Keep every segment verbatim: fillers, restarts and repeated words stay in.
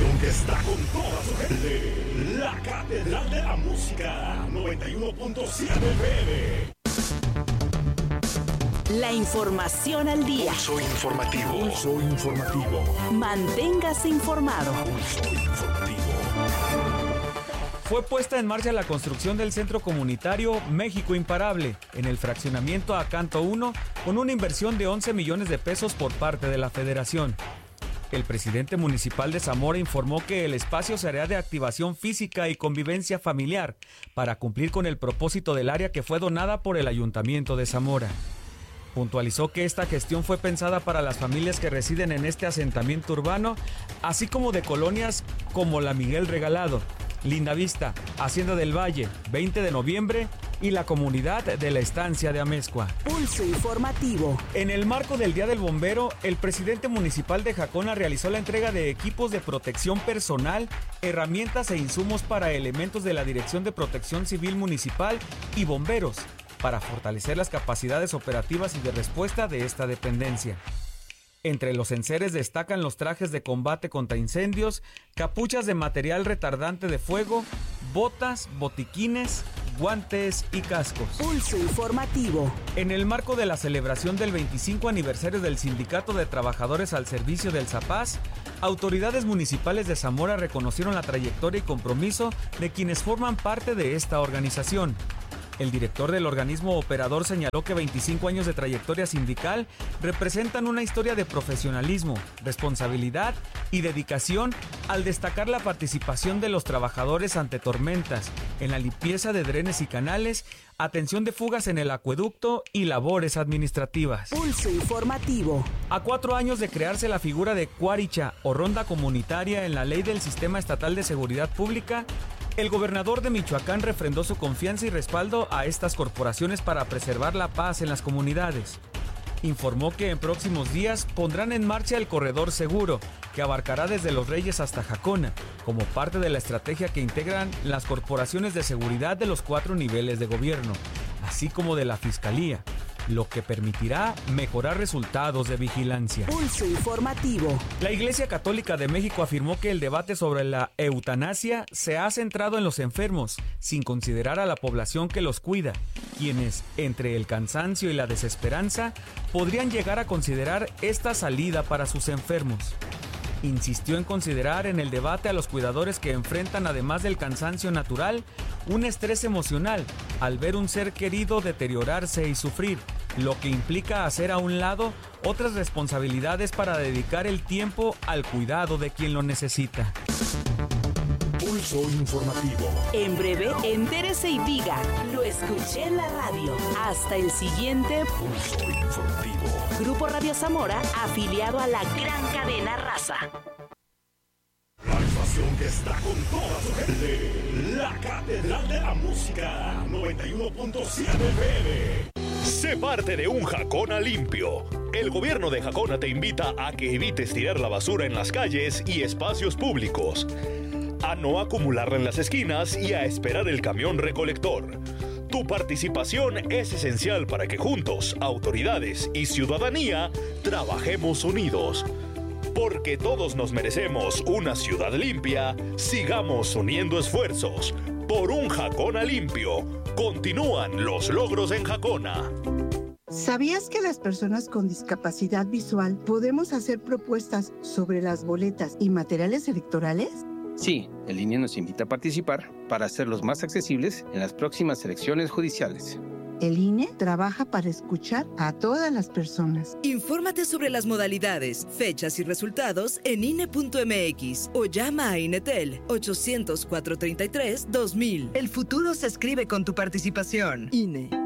estación que está con toda su gente. La Catedral de la Música, noventa y uno punto siete F M. La información al día. Pulso informativo. Pulso informativo. Manténgase informado. Pulso informativo. Fue puesta en marcha la construcción del Centro Comunitario México Imparable en el fraccionamiento Acanto uno con una inversión de once millones de pesos por parte de la Federación. El presidente municipal de Zamora informó que el espacio se hará de activación física y convivencia familiar para cumplir con el propósito del área que fue donada por el Ayuntamiento de Zamora. Puntualizó que esta gestión fue pensada para las familias que residen en este asentamiento urbano, así como de colonias como la Miguel Regalado, Lindavista, Hacienda del Valle, veinte de noviembre y la comunidad de la estancia de Amezcua. Pulso informativo. En el marco del Día del Bombero, el presidente municipal de Jacona realizó la entrega de equipos de protección personal, herramientas e insumos para elementos de la Dirección de Protección Civil Municipal y bomberos, para fortalecer las capacidades operativas y de respuesta de esta dependencia. Entre los enseres destacan los trajes de combate contra incendios, capuchas de material retardante de fuego, botas, botiquines, guantes y cascos. Pulso informativo. En el marco de la celebración del veinticinco aniversario del Sindicato de Trabajadores al Servicio del Zapaz, autoridades municipales de Zamora reconocieron la trayectoria y compromiso de quienes forman parte de esta organización. El director del organismo operador señaló que veinticinco años de trayectoria sindical representan una historia de profesionalismo, responsabilidad y dedicación al destacar la participación de los trabajadores ante tormentas, en la limpieza de drenes y canales, atención de fugas en el acueducto y labores administrativas. Pulso informativo. A cuatro años de crearse la figura de cuaricha o ronda comunitaria en la ley del Sistema Estatal de Seguridad Pública, el gobernador de Michoacán refrendó su confianza y respaldo a estas corporaciones para preservar la paz en las comunidades. Informó que en próximos días pondrán en marcha el corredor seguro, que abarcará desde Los Reyes hasta Jacona, como parte de la estrategia que integran las corporaciones de seguridad de los cuatro niveles de gobierno, así como de la Fiscalía, lo que permitirá mejorar resultados de vigilancia. Pulso informativo. La Iglesia Católica de México afirmó que el debate sobre la eutanasia se ha centrado en los enfermos, sin considerar a la población que los cuida, quienes, entre el cansancio y la desesperanza, podrían llegar a considerar esta salida para sus enfermos. Insistió en considerar en el debate a los cuidadores que enfrentan, además del cansancio natural, un estrés emocional al ver un ser querido deteriorarse y sufrir, lo que implica hacer a un lado otras responsabilidades para dedicar el tiempo al cuidado de quien lo necesita. Pulso informativo. En breve, entérese y diga, lo escuché en la radio. Hasta el siguiente Pulso informativo. Grupo Radio Zamora, afiliado a la gran cadena Raza. La estación que está con toda su gente. La Catedral de la Música, noventa y uno punto siete F M. Sé parte de un Jacona limpio. El gobierno de Jacona te invita a que evites tirar la basura en las calles y espacios públicos, a no acumularla en las esquinas y a esperar el camión recolector. Tu participación es esencial para que juntos, autoridades y ciudadanía, trabajemos unidos. Porque todos nos merecemos una ciudad limpia, sigamos uniendo esfuerzos. Por un Jacona limpio, continúan los logros en Jacona. ¿Sabías que las personas con discapacidad visual podemos hacer propuestas sobre las boletas y materiales electorales? Sí, el I N E nos invita a participar para hacerlos más accesibles en las próximas elecciones judiciales. El I N E trabaja para escuchar a todas las personas. Infórmate sobre las modalidades, fechas y resultados en I N E punto M X o llama a INETEL ochocientos, cuatrocientos treinta y tres, dos mil. El futuro se escribe con tu participación. I N E.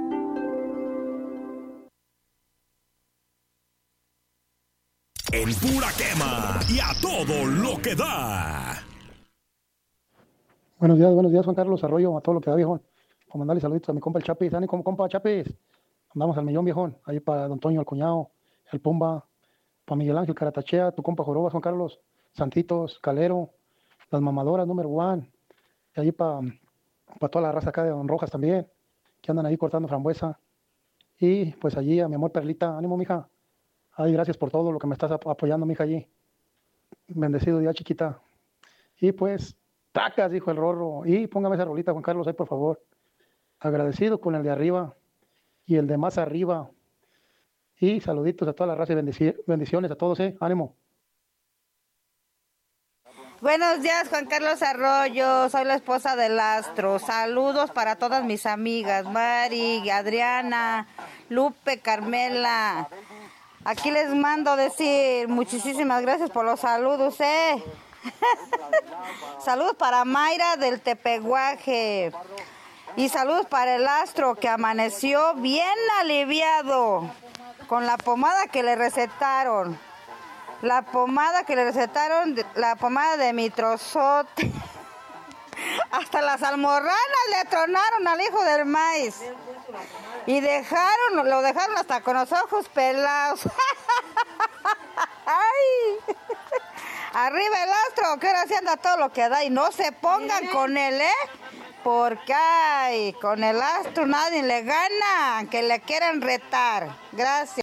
En pura quema y a todo lo que da. Buenos días, buenos días, Juan Carlos Arroyo, a todo lo que da, viejón. Como mandarle saluditos a mi compa el Chapis, ¿sabes cómo, compa Chapis? Andamos al millón, viejón. Ahí para Don Toño, el cuñado, el Pumba, para Miguel Ángel Caratachea, tu compa Jorobas, Juan Carlos, Santitos, Calero, las mamadoras número one. Y ahí para pa toda la raza acá de Don Rojas también, que andan ahí cortando frambuesa. Y pues allí a mi amor Perlita, ánimo, mija. Ay, gracias por todo lo que me estás ap- apoyando, mija, allí. Bendecido día, chiquita. Y pues, tacas, dijo el Rorro. Y póngame esa rolita, Juan Carlos, ahí por favor. Agradecido con el de arriba y el de más arriba. Y saluditos a toda la raza y bendici- bendiciones a todos, ¿eh? Ánimo. Buenos días, Juan Carlos Arroyo. Soy la esposa del Astro. Saludos para todas mis amigas, Mari, Adriana, Lupe, Carmela. Aquí les mando decir muchísimas gracias por los saludos, ¿eh? Saludos para Mayra del Tepehuaje. Y saludos para el Astro, que amaneció bien aliviado con la pomada que le recetaron. La pomada que le recetaron, la pomada de mitrozote. Hasta las almorranas le tronaron al hijo del maíz. Y dejaron, lo dejaron hasta con los ojos pelados. ¡Ay! Arriba el Astro, que ahora sí anda todo lo que da. Y no se pongan con él, ¿eh? Porque ay, con el Astro nadie le gana, que le quieren retar. Gracias.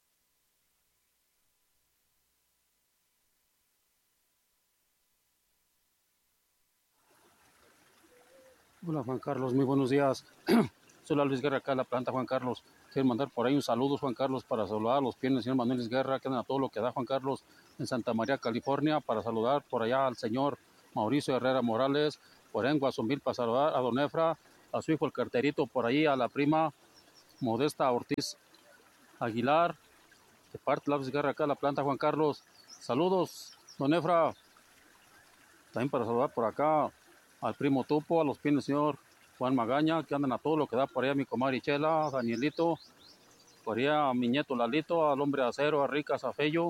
Hola Juan Carlos, muy buenos días. Soy la Luis Guerra acá en la planta, Juan Carlos. Quiero mandar por ahí un saludo, Juan Carlos, para saludar a los pies del señor Manuel Luis Guerra, que andan a todo lo que da, Juan Carlos, en Santa María, California, para saludar por allá al señor Mauricio Herrera Morales, por ahí en Guasumbil, para saludar a don Efra, a su hijo el carterito, por ahí a la prima Modesta Ortiz Aguilar, de parte de la Luis Guerra acá en la planta, Juan Carlos. Saludos, don Efra. También para saludar por acá al primo Tupo, a los pies del señor Juan Magaña, que andan a todo lo que da por allá, a mi comadre Chela, a Danielito, por allá a mi nieto Lalito, al hombre de acero, a Ricas, a Fello.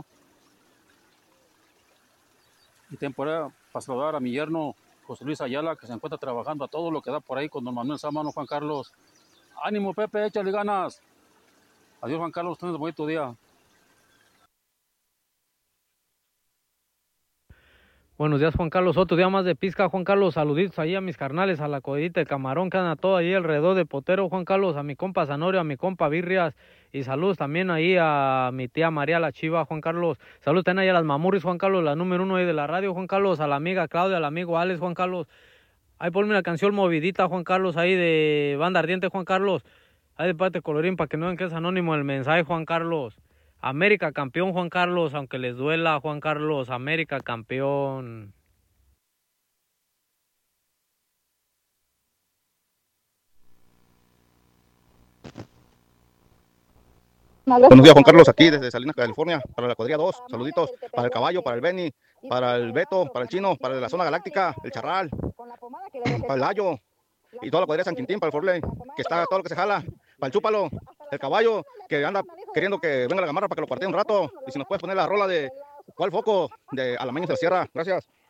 Y temporada para saludar a mi yerno José Luis Ayala, que se encuentra trabajando a todo lo que da por ahí con don Manuel Sámano, Juan Carlos. Ánimo, Pepe, échale ganas. Adiós, Juan Carlos, tenés un bonito día. Buenos días, Juan Carlos. Otro día más de pizca, Juan Carlos. Saluditos ahí a mis carnales, a la codita de camarón que andan todo ahí alrededor de Potero, Juan Carlos. A mi compa Zanorio, a mi compa Birrias. Y saludos también ahí a mi tía María La Chiva, Juan Carlos. Saludos también ahí a las Mamurris, Juan Carlos, la número uno ahí de la radio, Juan Carlos. A la amiga Claudia, al amigo Alex, Juan Carlos. Ahí ponme la canción movidita, Juan Carlos, ahí de Banda Ardiente, Juan Carlos. Ahí de parte de Colorín, para que no vean que es anónimo el mensaje, Juan Carlos. América campeón, Juan Carlos, aunque les duela, Juan Carlos. América campeón. Buenos días, Juan Carlos, aquí desde Salinas, California, para la cuadrilla dos, saluditos para el caballo, para el Beni, para el Beto, para el Chino, para la zona galáctica, el Charral, para el Ayo, y toda la cuadrilla de San Quintín, para el Forley, que está todo lo que se jala, para el Chúpalo, el caballo, que anda queriendo que venga la gamarra para que lo partee un rato, y si nos puedes poner la rola de ¿cuál foco? De Alameños de la Sierra, gracias.